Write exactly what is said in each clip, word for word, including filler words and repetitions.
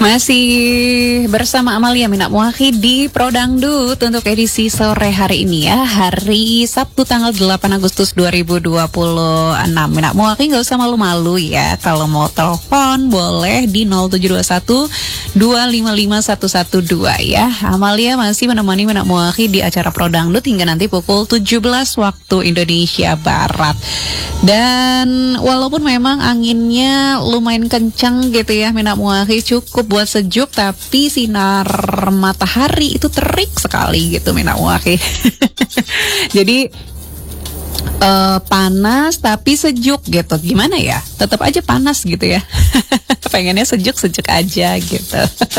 Masih bersama Amalia Minak Muakhi di Prodangdut untuk edisi sore hari ini ya, hari Sabtu tanggal delapan Agustus dua ribu dua puluh enam. Minak Muakhi nggak usah malu-malu ya, kalau mau telepon boleh di nol tujuh dua satu dua lima lima satu satu dua ya. Amalia masih menemani Minak Muakhi di acara Prodangdut hingga nanti pukul tujuh belas waktu Indonesia Barat. Dan walaupun memang anginnya lumayan kencang gitu ya Minak Muakhi, cukup buat sejuk, tapi sinar matahari itu terik sekali gitu Minak Muakhi. Jadi uh, panas tapi sejuk gitu. Gimana ya? Tetap aja panas gitu ya. Pengennya sejuk-sejuk aja gitu.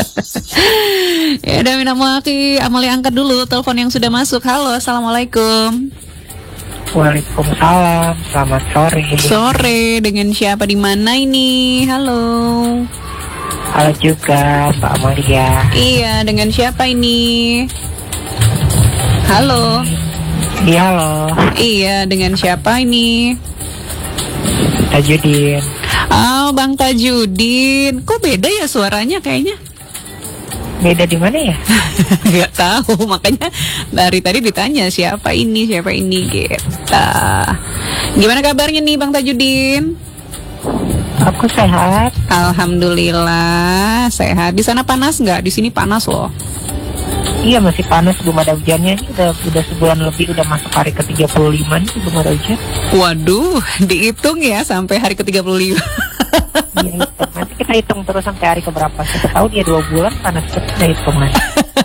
Ya udah Minak Muakhi, Amalia angkat dulu telepon yang sudah masuk. Halo, assalamualaikum. Waalaikumsalam, selamat sore. Sore, dengan siapa di mana ini? Halo. Halo juga, Mbak Amalia. Iya, dengan siapa ini? Halo. Iya, halo. Iya, dengan siapa ini? Tajudin. Oh, Bang Tajudin. Kok beda ya suaranya kayaknya? Beda di mana ya? Gak tahu, makanya dari tadi ditanya siapa ini, siapa ini gitu. Gimana kabarnya nih Bang Tajudin? Aku sehat. Alhamdulillah sehat. Di sana panas nggak? Di sini panas loh. Iya, masih panas, belum ada hujannya. Ini udah udah sebulan lebih, udah masuk hari ke tiga puluh lima nih, belum ada hujan. Waduh, dihitung ya sampai hari ke tiga puluh lima. Iya, hitung. Nanti kita hitung terus sampai hari keberapa. Kita tahu dia dua bulan panas terus, kita hitung nanti.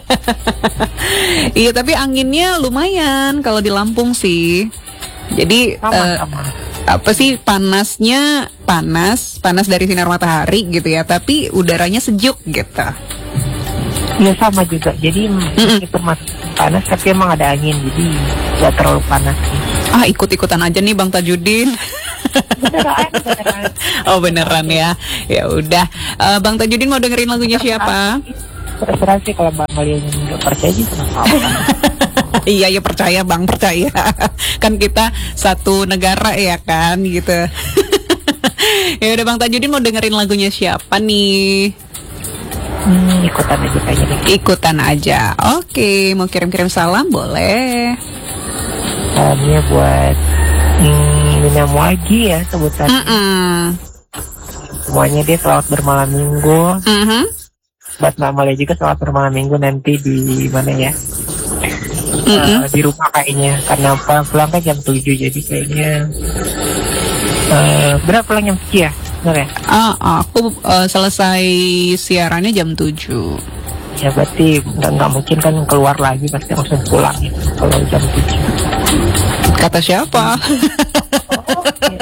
Iya, tapi anginnya lumayan kalau di Lampung sih. Jadi Sama, uh, sama. apa sih, panasnya panas, panas dari sinar matahari gitu ya, tapi udaranya sejuk gitu. Iya, sama juga. Jadi meskipun masih panas, tapi emang ada angin, jadi nggak terlalu panas. Ah, ikut-ikutan aja nih Bang Tajudin. Beneran, beneran. Oh beneran ya. Ya udah. Uh, Bang Tajudin mau dengerin lagunya siapa? Terserah sih, kalau Mbak Amalia nggak percaya sih sama apa. Iya ya, percaya Bang, percaya. Kan kita satu negara ya kan gitu. Ya udah Bang Tajudin mau dengerin lagunya siapa nih? Hmm, ikutan aja kayaknya nih. Ikutan aja. Oke, mau kirim-kirim salam boleh. Salamnya buat hmm, Mina Muagi ya sebutan. Mm-mm. Semuanya dia selamat bermalam minggu. Mm-hmm. Buat Mbak Amalia juga selamat bermalam minggu nanti di mana ya? Mm-hmm. Uh, di rumah kayaknya, karena pulang-pulang kan jam tujuh, jadi kayaknya uh, berapa pulang jam tujuh ya? Benar ya? Ah, aku uh, selesai siarannya jam tujuh. Ya berarti nggak nggak mungkin kan keluar lagi, pasti langsung pulang ya, kalau jam tujuh. Kata siapa? Oh, okay.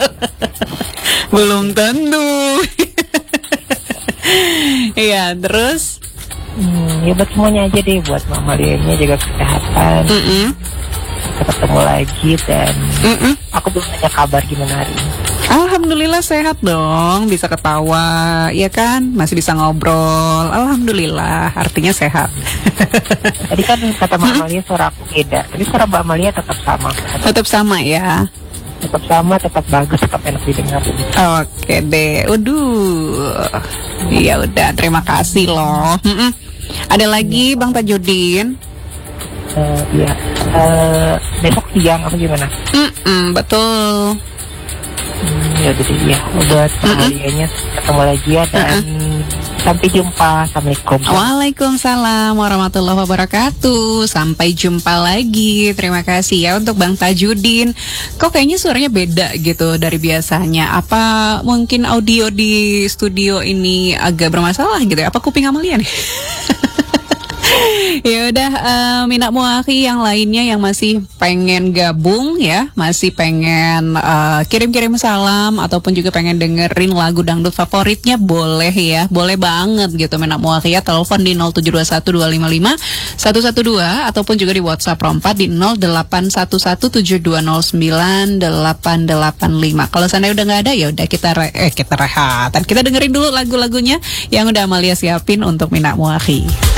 Belum tentu. Iya, terus Hmm, ya buat semuanya aja deh, buat Mama Lianya jaga kesehatan. Mm-mm. Kita ketemu lagi, dan Mm-mm. aku belum nanya kabar gimana hari ini. Alhamdulillah sehat dong, bisa ketawa, ya kan, masih bisa ngobrol. Alhamdulillah, artinya sehat. Tadi kan kata Mbak Amalia suara aku beda, tapi suara Mbak Amalia tetap sama. Tetap sama ya. Tetap sama, tetap bagus, tetap enak didengar. Oke deh, waduh. Ya udah, terima kasih loh. Mm-mm. Ada lagi Bang Tajudin? Uh, iya, uh, besok siang apa gimana? Mm-mm, betul. Hmm, ya jadi ya, buat Mbak Amalianya ketemu lagi ya, dan sampai jumpa. Assalamualaikum. Waalaikumsalam warahmatullahi wabarakatuh. Sampai jumpa lagi. Terima kasih ya untuk Bang Tajudin. Kok kayaknya suaranya beda gitu dari biasanya? Apa mungkin audio di studio ini agak bermasalah gitu ya? Apa kuping Amalia nih? Ya udah, uh, Minak Muakhi yang lainnya yang masih pengen gabung ya, masih pengen uh, kirim-kirim salam ataupun juga pengen dengerin lagu dangdut favoritnya, boleh ya, boleh banget gitu Minak Muakhi ya. Telepon di nol tujuh dua satu dua lima lima satu satu dua ataupun juga di WhatsApp Rompat di nol delapan satu satu tujuh dua nol sembilan delapan delapan lima. Kalau sana udah nggak ada, ya udah kita re eh kita rehatan. Kita dengerin dulu lagu-lagunya yang udah Amalia siapin untuk Minak Muakhi.